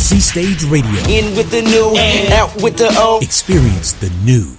C-Stage Radio. In with the new, out with the old. Experience the new.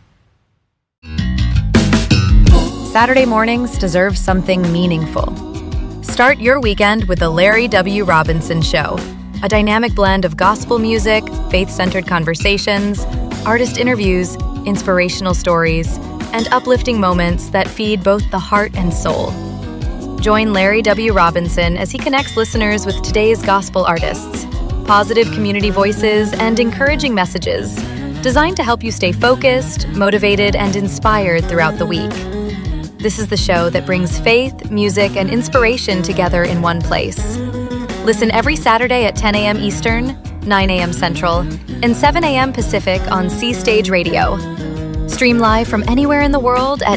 Saturday mornings deserve something meaningful. Start your weekend with The Larry W. Robinson Show, a dynamic blend of gospel music, faith-centered conversations, artist interviews, inspirational stories, and uplifting moments that feed both the heart and soul. Join Larry W. Robinson as he connects listeners with today's gospel artists, positive community voices, and encouraging messages designed to help you stay focused, motivated, and inspired throughout the week. This is the show that brings faith, music, and inspiration together in one place. Listen every Saturday at 10 a.m. Eastern, 9 a.m. Central, and 7 a.m. Pacific on C-Stage Radio. Stream live from anywhere in the world at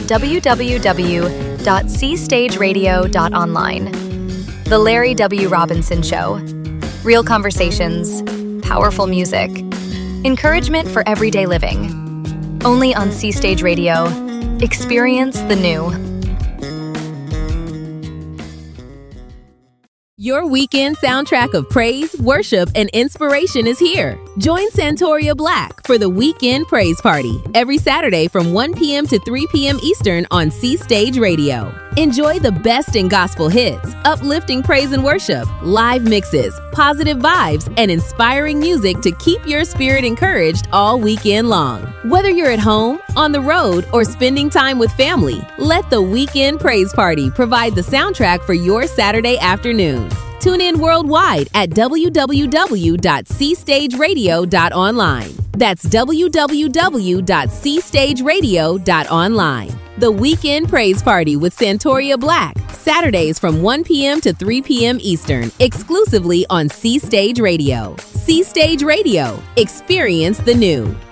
www.cstageradio.online. The Larry W. Robinson Show. Real conversations, powerful music, encouragement for everyday living. Only on C-Stage Radio. Experience the new. Your weekend soundtrack of praise, worship, and inspiration is here. Join Santoria Black for the Weekend Praise Party every Saturday from 1 p.m. to 3 p.m. Eastern on C-Stage Radio. Enjoy the best in gospel hits, uplifting praise and worship, live mixes, positive vibes, and inspiring music to keep your spirit encouraged all weekend long. Whether you're at home, on the road, or spending time with family, let the Weekend Praise Party provide the soundtrack for your Saturday afternoon. Tune in worldwide at www.cstageradio.online. That's www.cstageradio.online. The Weekend Praise Party with Santoria Black, Saturdays from 1 p.m. to 3 p.m. Eastern, exclusively on C-Stage Radio. C-Stage Radio. Experience the new.